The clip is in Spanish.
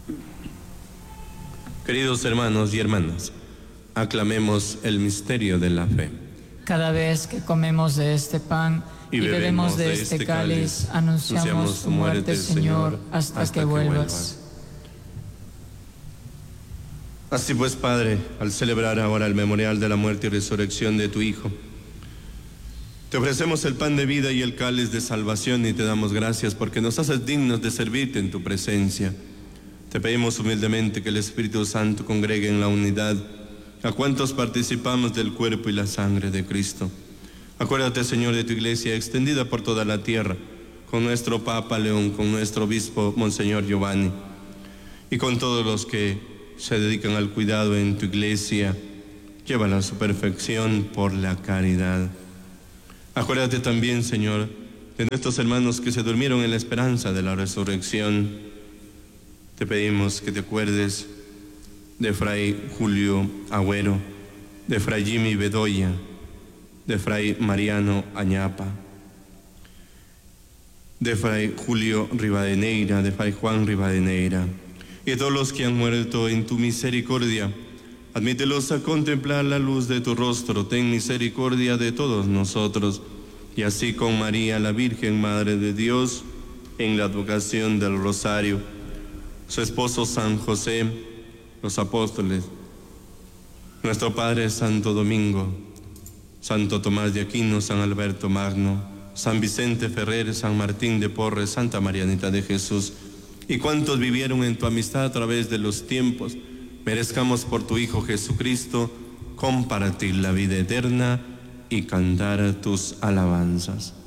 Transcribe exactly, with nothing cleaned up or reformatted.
Queridos hermanos y hermanas, aclamemos el misterio de la fe. Cada vez que comemos de este pan y, y bebemos de este cáliz, anunciamos tu muerte, Señor, hasta, hasta que, que vuelvas. vuelvas. Así pues, Padre, al celebrar ahora el memorial de la muerte y resurrección de tu Hijo, te ofrecemos el pan de vida y el cáliz de salvación y te damos gracias porque nos haces dignos de servirte en tu presencia. Te pedimos humildemente que el Espíritu Santo congregue en la unidad a cuantos participamos del cuerpo y la sangre de Cristo. Acuérdate, Señor, de tu iglesia extendida por toda la tierra, con nuestro Papa León, con nuestro obispo Monseñor Giovanni, y con todos los que se dedican al cuidado en tu iglesia. Llévala a su perfección por la caridad. Acuérdate también, Señor, de nuestros hermanos que se durmieron en la esperanza de la resurrección. Te pedimos que te acuerdes de Fray Julio Agüero, de Fray Jimmy Bedoya, de Fray Mariano Añapa, de Fray Julio Rivadeneira, de Fray Juan Rivadeneira, y de todos los que han muerto en tu misericordia. Admítelos a contemplar la luz de tu rostro. Ten misericordia de todos nosotros, y así con María, la Virgen Madre de Dios, en la advocación del Rosario, su esposo San José, los apóstoles, nuestro Padre Santo Domingo, Santo Tomás de Aquino, San Alberto Magno, San Vicente Ferrer, San Martín de Porres, Santa Marianita de Jesús, y cuantos vivieron en tu amistad a través de los tiempos, merezcamos por tu Hijo Jesucristo compartir la vida eterna y cantar tus alabanzas.